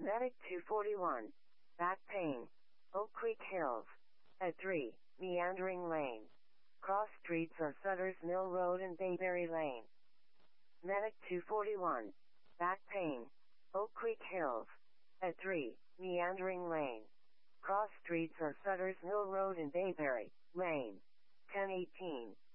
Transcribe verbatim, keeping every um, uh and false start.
Medic two forty-one. Back pain. Oak Creek Hills. At three. Meandering Lane. Cross streets are Sutter's Mill Road and Bayberry Lane. Medic two forty-one. Back pain. Oak Creek Hills. At three. Meandering Lane. Cross streets are Sutter's Mill Road and Bayberry Lane. ten eighteen.